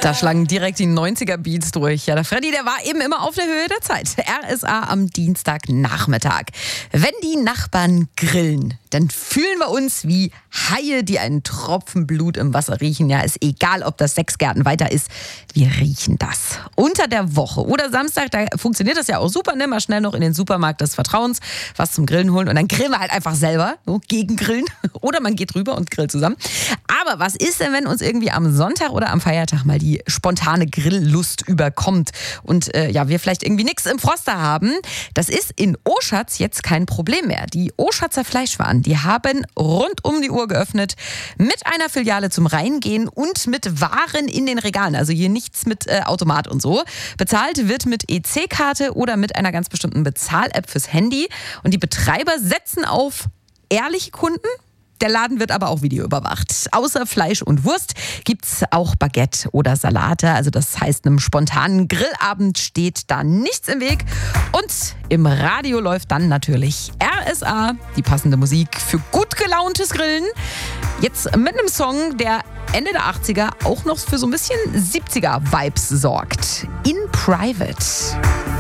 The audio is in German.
Da schlagen direkt die 90er-Beats durch. Ja, der Freddy, der war eben immer auf der Höhe der Zeit. RSA am Dienstagnachmittag. Wenn die Nachbarn grillen, dann fühlen wir uns wie Haie, die einen Tropfen Blut im Wasser riechen. Ja, ist egal, ob das 6 Gärten weiter ist. Wir riechen das. Unter der Woche oder Samstag, da funktioniert das ja auch super. Nimm mal schnell noch in den Supermarkt des Vertrauens was zum Grillen holen und dann grillen wir halt einfach selber, so gegen Grillen. Oder man geht rüber und grillt zusammen. Aber was ist denn, wenn uns irgendwie am Sonntag oder am Feiertag mal die spontane Grilllust überkommt und wir vielleicht irgendwie nichts im Froster haben? Das ist in Oschatz jetzt kein Problem mehr. Die Oschatzer Fleischwaren, die haben rund um die Uhr geöffnet mit einer Filiale zum Reingehen und mit Waren in den Regalen. Also hier nichts mit Automat und so. Bezahlt wird mit EC-Karte oder mit einer ganz bestimmten Bezahl-App fürs Handy. Und die Betreiber setzen auf ehrliche Kunden. Der Laden wird aber auch videoüberwacht. Außer Fleisch und Wurst gibt's auch Baguette oder Salate. Also das heißt, einem spontanen Grillabend steht da nichts im Weg. Und im Radio läuft dann natürlich RSA, die passende Musik für gut gelauntes Grillen. Jetzt mit einem Song, der Ende der 80er auch noch für so ein bisschen 70er-Vibes sorgt. In Private.